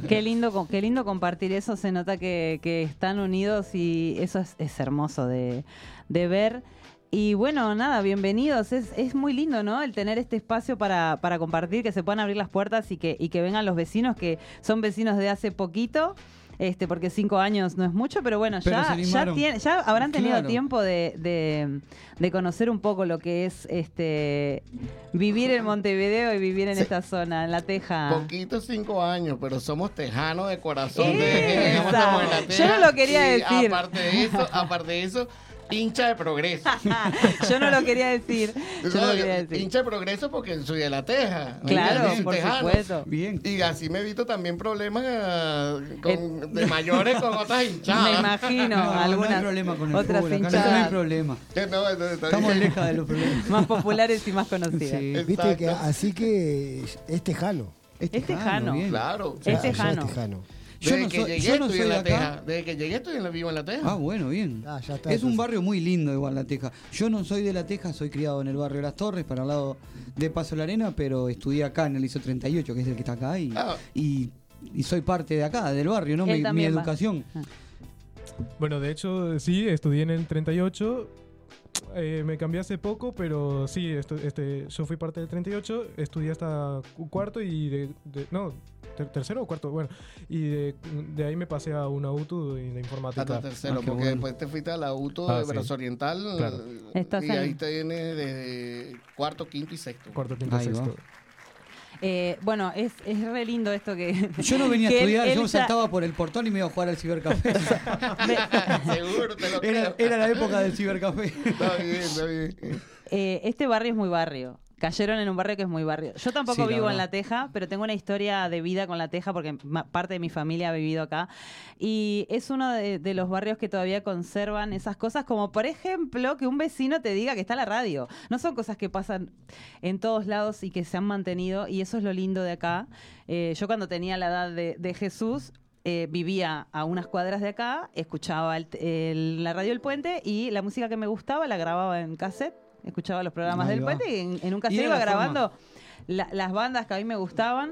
Qué lindo compartir eso, se nota que están unidos y eso es hermoso de ver. Y bueno, nada, bienvenidos. Es muy lindo, ¿no? El tener este espacio para compartir, que se puedan abrir las puertas y que vengan los vecinos, que son vecinos de hace poquito. Porque 5 años no es mucho, pero bueno, pero ya habrán tenido claro. tiempo de conocer un poco lo que es vivir en Montevideo y vivir en esta zona, en La Teja. Poquitos 5 años, pero somos tejanos de corazón. Yo no lo quería decir. Aparte de eso, hincha de Progreso. Yo no lo quería decir. Hincha de Progreso porque soy de La Teja. Claro, por supuesto. Bien. Y así me evito también problemas de mayores con otras hinchadas. Me imagino, algunas no hay problema con el otras fútbol, hinchadas. no hay problema. Estamos lejos de los problemas. Más populares y más conocidas. Sí. Viste que así que es tejano. Es tejano. Bien. Claro. Es Ya tejano. es tejano. Desde que llegué estoy en La Teja. Desde que llegué vivo en La Teja. Ah, bueno, bien. Ya está, Es un entonces. barrio muy lindo igual La Teja. Yo no soy de La Teja, soy criado en el barrio Las Torres, para el lado de Paso de la Arena, pero estudié acá en el ISO 38, que es el que está acá, y soy parte de acá, del barrio, ¿no? Él Mi también va. educación. Bueno, de hecho, sí, estudié en el 38. Me cambié hace poco, pero sí, yo fui parte del 38, estudié hasta cuarto y tercero o cuarto, bueno, y de ahí me pasé a una UTU de informática. Hasta tercero, qué porque bueno. después te fuiste a la UTO de Sí. Brazo Oriental. Claro. Estás Y ahí. ahí te vienes de cuarto, quinto y sexto. Cuarto, quinto, Ahí va. sexto. Bueno, es re lindo esto que... Yo no venía a que estudiar, él yo ya- saltaba por el portón y me iba a jugar al cibercafé. Seguro, te lo creo. Era la época del cibercafé. Está bien, está bien. Este barrio es muy barrio. Cayeron en un barrio que es muy barrio. Yo tampoco Sí, la vivo en verdad. La Teja, pero tengo una historia de vida con La Teja porque parte de mi familia ha vivido acá. Y es uno de los barrios que todavía conservan esas cosas, como por ejemplo que un vecino te diga que está la radio. No son cosas que pasan en todos lados y que se han mantenido, y eso es lo lindo de acá. Yo cuando tenía la edad de Jesús, vivía a unas cuadras de acá, escuchaba la radio El Puente y la música que me gustaba la grababa en cassette. Escuchaba los programas Ahí del va. Puente y en un Y cassette era iba la grabando las bandas que a mí me gustaban.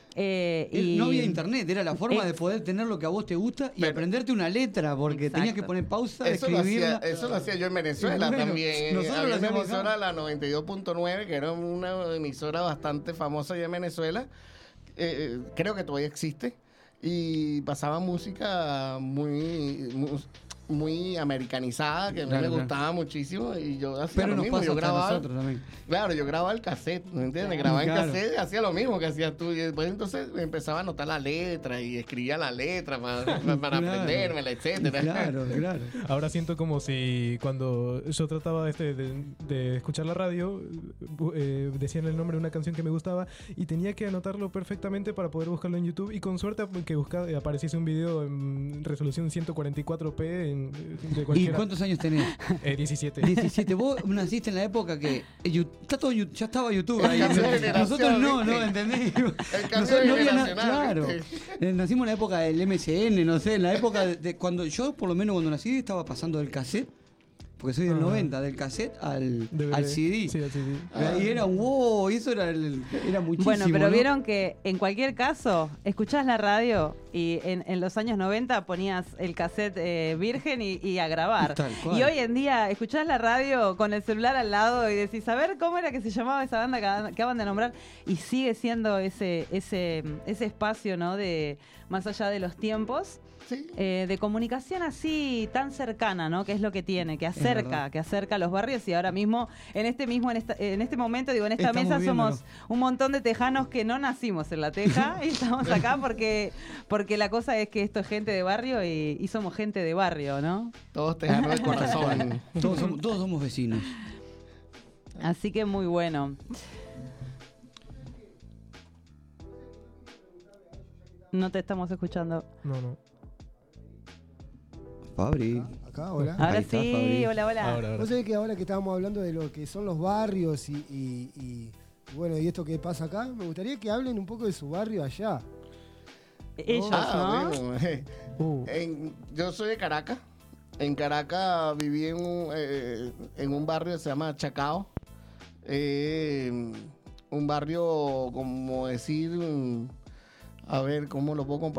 Y No había internet, era la forma de poder tener lo que a vos te gusta y Pero- aprenderte una letra, porque Exacto. tenías que poner pausa, Eso lo escribirla. hacía yo en Venezuela Bueno, también. nosotros Había lo una hacemos emisora, acá. la 92.9, que era una emisora bastante famosa allá en Venezuela. Creo que todavía existe. Y pasaba música muy americanizada, que a mí Claro, me claro. gustaba muchísimo. Y yo hacía Pero lo nos mismo. pasa Yo hasta a grababa. nosotros también. Claro, yo grababa el cassette, ¿me entiendes? Grababa Claro. en cassette y hacía lo mismo que hacías tú. Y después entonces empezaba a anotar la letra y escribía la letra para Claro. aprendérmela, etcétera. Claro, claro. Ahora siento como si cuando yo trataba de escuchar la radio, decían el nombre de una canción que me gustaba y tenía que anotarlo perfectamente para poder buscarlo en YouTube, y con suerte que apareciese un video en resolución 144p de ¿Y cualquiera. cuántos años tenés? 17. 17. Vos naciste en la época que ya estaba YouTube ahí. El cambio de generación, Nosotros no, ¿viste? ¿entendés? cambio Nosotros no había generacional, claro. ¿viste? Nacimos en la época del MSN, no sé, en la época de cuando yo, por lo menos cuando nací, estaba pasando del cassette, porque soy del Ajá. 90, del cassette al DVD. CD. Sí, al CD. Y era un wow, y eso era muchísimo. bueno, pero ¿no? vieron que en cualquier caso, escuchás la radio y en los años 90 ponías el cassette virgen y a grabar. Tal cual. Y hoy en día escuchás la radio con el celular al lado y decís, a ver cómo era que se llamaba esa banda que acaban de nombrar. Y sigue siendo ese espacio, ¿no? De más allá de los tiempos. Sí. De comunicación así tan cercana, ¿no? Que es lo que tiene, que acerca a los barrios. Y ahora mismo, en este momento, digo, en esta Estamos mesa viéndolo. somos un montón de tejanos que no nacimos en La Teja y estamos acá porque la cosa es que esto es gente de barrio y somos gente de barrio, ¿no? Todos tejanos de corazón. Todos somos vecinos. Así que muy bueno. No te estamos escuchando. No. Fabri. Acá, ahora. Ahora Ahí está, sí, Fabri. hola. Ahora. Vos sabés que ahora que estábamos hablando de lo que son los barrios y bueno, y esto que pasa acá, me gustaría que hablen un poco de su barrio allá. Ellos, ¿no? Bueno, yo soy de Caracas. En Caracas viví en un barrio que se llama Chacao. Un barrio, como decir, a ver, ¿cómo lo puedo comparar?